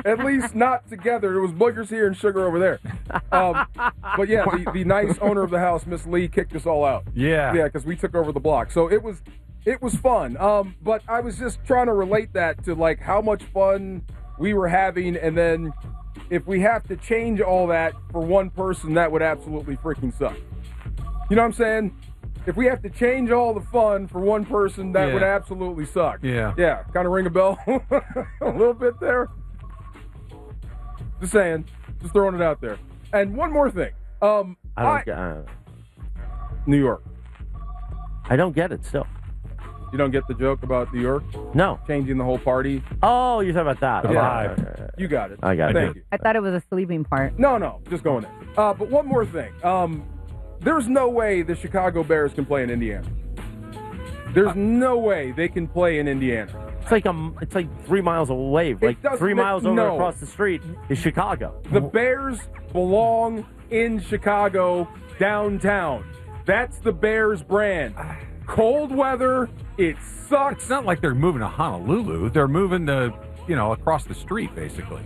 At least not together. It was boogers here and sugar over there. But yeah, the nice owner of the house, Miss Lee, kicked us all out. Yeah. Yeah, because we took over the block. So it was fun. But I was just trying to relate that to like how much fun we were having, and then if we have to change all that for one person, that would absolutely freaking suck. You know what I'm saying? If we have to change all the fun for one person, that would absolutely suck. Yeah. Yeah, kind of ring a bell a little bit there. Just saying. Just throwing it out there. And one more thing. I don't get New York. I don't get it still. You don't get the joke about New York? No. Changing the whole party? Oh, you're talking about that. Yeah. You got it. I got it. Thank you. I thought it was a sleeping part. No. Just going in. But one more thing. There's no way the Chicago Bears can play in Indiana. There's no way they can play in Indiana. It's like 3 miles away. Like 3 miles over across the street is Chicago. The Bears belong in Chicago downtown. That's the Bears brand. Cold weather, it sucks. It's not like they're moving to Honolulu. They're moving to, across the street, basically.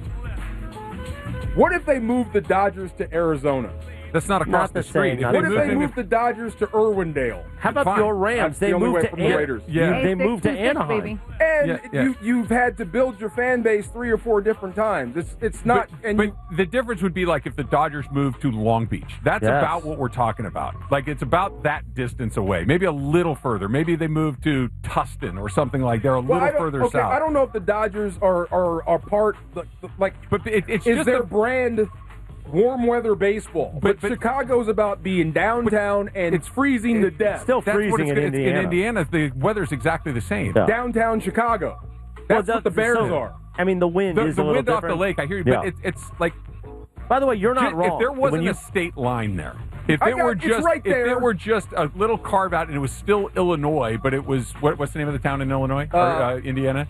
What if they move the Dodgers to Arizona? That's not across the street. What if they move the Dodgers to Irwindale? How about your Rams? They moved to Raiders. They moved to Anaheim. And you've had to build your fan base 3 or 4 different times. It's not. But the difference would be like if the Dodgers moved to Long Beach. That's about what we're talking about. Like it's about that distance away. Maybe a little further. Maybe they move to Tustin or something like they're a little further south. I don't know if the Dodgers are part like. But it's is just their brand. Warm weather baseball, but Chicago's about being downtown and it's freezing to death. Still freezing in Indiana. In Indiana, the weather's exactly the same. Yeah. Downtown Chicago. That's what the Bears are. I mean, the wind is a little wind different. off the lake. I hear you, but it's like. By the way, you're not wrong. If there wasn't a state line there, if it were just a little carve out and it was still Illinois, but it was what's the name of the town in Illinois or Indiana?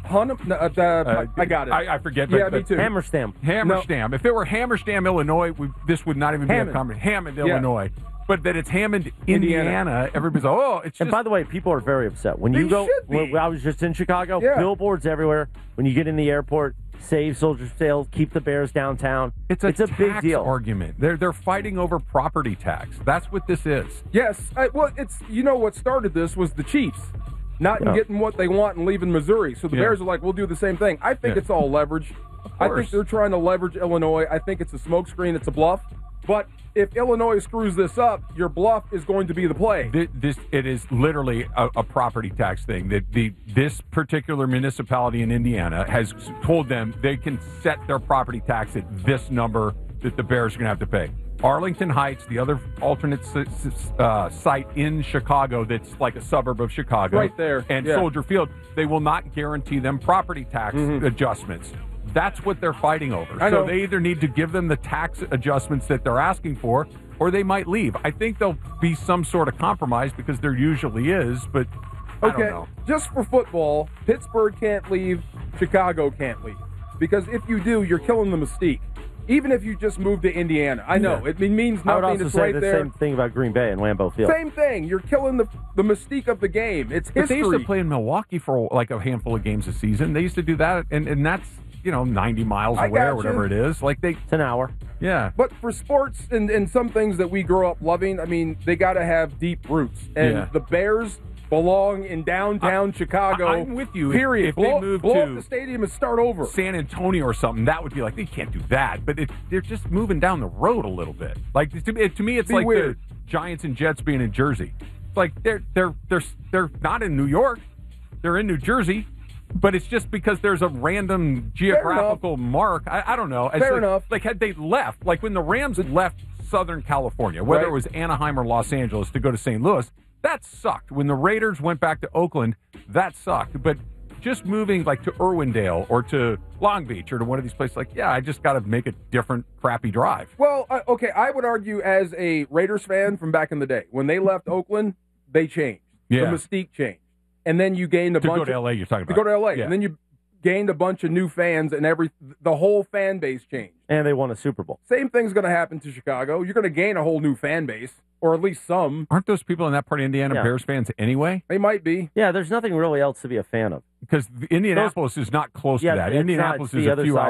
I got it. I forget. Yeah, me too. Hammerstam. No. If it were Hammerstam, Illinois, this would not even be a conversation. Hammond, Illinois. But that it's Hammond, Indiana. Everybody's it's just. And by the way, people are very upset when you go. When I was just in Chicago. Billboards everywhere. When you get in the airport. Save Soldier Sales, keep the Bears downtown. It's a big deal. Argument. They're fighting over property tax. That's what this is. Yes. It's what started this was the Chiefs not getting what they want and leaving Missouri. So the Bears are like, we'll do the same thing. I think it's all leverage. I think they're trying to leverage Illinois. I think it's a smokescreen. It's a bluff. But if Illinois screws this up, your bluff is going to be the play. It is literally a property tax thing. This particular municipality in Indiana has told them they can set their property tax at this number that the Bears are going to have to pay. Arlington Heights, the other alternate site in Chicago that's like a suburb of Chicago. Right there. And Soldier Field, they will not guarantee them property tax adjustments. That's what they're fighting over. So they either need to give them the tax adjustments that they're asking for, or they might leave. I think there'll be some sort of compromise because there usually is, but I don't know. Just for football, Pittsburgh can't leave, Chicago can't leave. Because if you do, you're killing the mystique. Even if you just move to Indiana. I know, it means nothing. I would also it's say right the there. same thing about Green Bay and Lambeau Field. Same thing. You're killing the mystique of the game. It's history. But they used to play in Milwaukee for like a handful of games a season. They used to do that, and that's 90 miles away or whatever it is. It's an hour. Yeah. But for sports and some things that we grow up loving, I mean, they got to have deep roots. And the Bears belong in downtown Chicago. I'm with you. Period. If they move blow to up the stadium and start over. San Antonio or something, that would be like, they can't do that. But they're just moving down the road a little bit. Like to me, it's like weird. The Giants and Jets being in Jersey. It's like they're not in New York. They're in New Jersey. But it's just because there's a random geographical mark. I don't know. Fair enough. Like, had they left, like when the Rams left Southern California, whether it was Anaheim or Los Angeles to go to St. Louis, that sucked. When the Raiders went back to Oakland, that sucked. But just moving like to Irwindale or to Long Beach or to one of these places, I just got to make a different crappy drive. Well, okay, I would argue as a Raiders fan from back in the day, when they left Oakland, they changed. Yeah. The mystique changed. And then you gained a bunch to go to L.A., you're talking about. To go to L.A. Yeah. And then you gained a bunch of new fans and the whole fan base changed. And they won a Super Bowl. Same thing's going to happen to Chicago. You're going to gain a whole new fan base, or at least some. Aren't those people in that part of Indiana Bears fans anyway? They might be. Yeah, there's nothing really else to be a fan of. Because Indianapolis is not close to that. Indianapolis is a few hours